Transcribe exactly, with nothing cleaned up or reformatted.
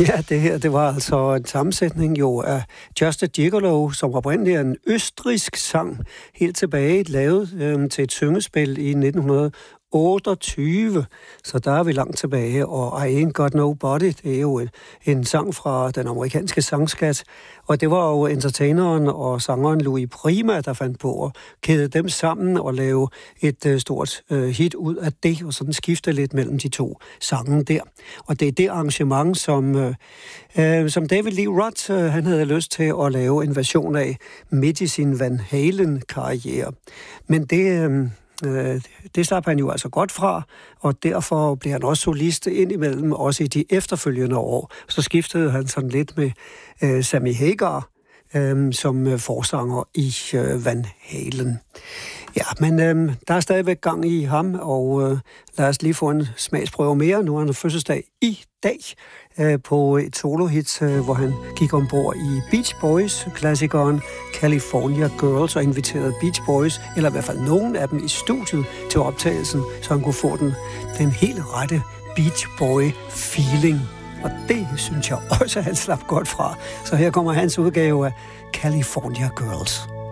Ja, det her, det var altså en sammensætning jo af Just a Gigolo, som oprindeligt er en østrigsk sang, helt tilbage lavet øh, til et syngespil i nitten otteogtyve, så der er vi langt tilbage, og I Ain't Got Nobody, det er jo en, en sang fra den amerikanske sangskat, og det var jo entertaineren og sangeren Louis Prima, der fandt på at kæde dem sammen og lave et uh, stort uh, hit ud af det, og sådan skifte lidt mellem de to sange der. Og det er det arrangement, som, uh, uh, som David Lee Roth, uh, han havde lyst til at lave en version af midt i sin Van Halen-karriere. Men det... Uh, Det slap han jo altså godt fra, og derfor blev han også solist indimellem, også i de efterfølgende år. Så skiftede han sådan lidt med uh, Sammy Hagar uh, som uh, forsanger i uh, Van Halen. Ja, men uh, der er stadigvæk gang i ham, og uh, lad os lige få en smagsprøve mere. Nu er han fødselsdag i dag uh, på et solohit, uh, hvor han gik ombord i Beach Boys-klassikeren California Girls og inviterede Beach Boys, eller i hvert fald nogen af dem, i studiet til optagelsen, så han kunne få den, den helt rette Beach Boy-feeling. Og det synes jeg også, han slap godt fra. Så her kommer hans udgave af California Girls.